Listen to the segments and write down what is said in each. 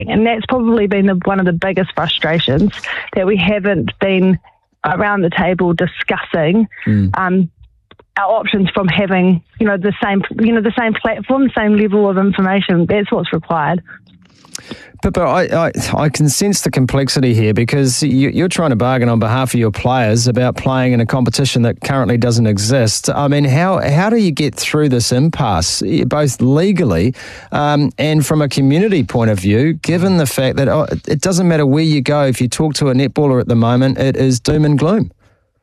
And that's probably been one of the biggest frustrations, that we haven't been around the table discussing our options from having, the same platform, the same level of information. That's what's required. Pippa, I can sense the complexity here, because you're trying to bargain on behalf of your players about playing in a competition that currently doesn't exist. I mean, how do you get through this impasse, both legally and from a community point of view, given the fact that it doesn't matter where you go, if you talk to a netballer at the moment, it is doom and gloom?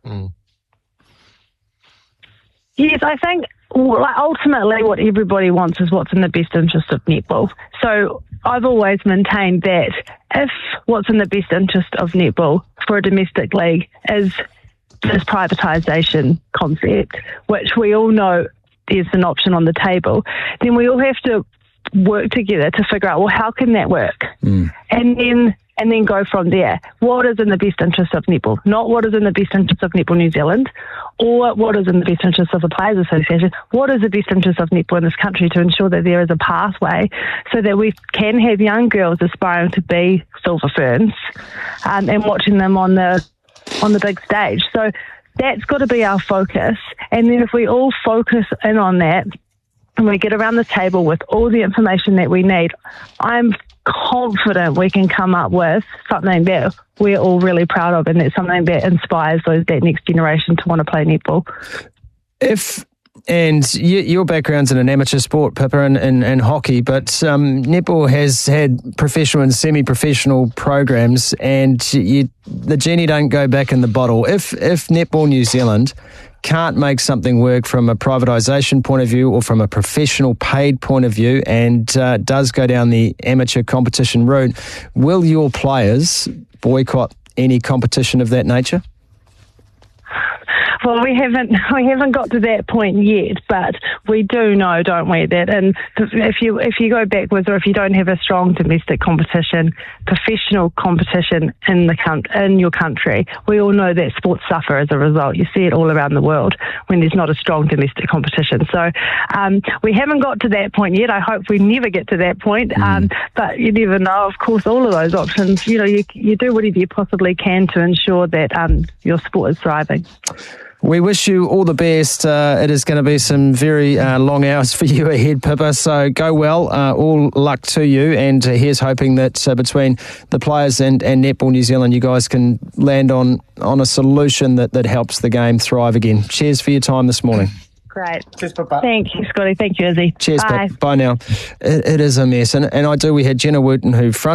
Yes, I think ultimately what everybody wants is what's in the best interest of netball. So I've always maintained that if what's in the best interest of netball for a domestic league is this privatisation concept, which we all know is an option on the table, then we all have to work together to figure out, well, how can that work? And then go from there. What is in the best interest of netball? Not what is in the best interest of Netball New Zealand, or what is in the best interest of the Players Association. What is the best interest of netball in this country to ensure that there is a pathway so that we can have young girls aspiring to be Silver Ferns and watching them on the big stage. So that's got to be our focus. And then if we all focus in on that and we get around the table with all the information that we need, I'm confident we can come up with something that we're all really proud of, and it's something that inspires that next generation to want to play netball. Your background's in an amateur sport, Pippa, and hockey, but netball has had professional and semi-professional programs, and the genie don't go back in the bottle. If Netball New Zealand can't make something work from a privatisation point of view or from a professional paid point of view, and does go down the amateur competition route, will your players boycott any competition of that nature? Well, we haven't got to that point yet, but we do know, don't we, that if you go backwards, or if you don't have a strong domestic competition, professional competition in your country, we all know that sports suffer as a result. You see it all around the world when there's not a strong domestic competition. So we haven't got to that point yet. I hope we never get to that point, but you never know. Of course, all of those options, you do whatever you possibly can to ensure that your sport is thriving. We wish you all the best. It is going to be some very long hours for you ahead, Pippa, so go well. All luck to you, and here's hoping that between the players and Netball New Zealand, you guys can land on a solution that helps the game thrive again. Cheers for your time this morning. Great. Cheers, Pippa. Thank you, Scotty. Thank you, Izzy. Cheers, Bye. Pippa. Bye now. It is a mess, and we had Jenna Wooten, who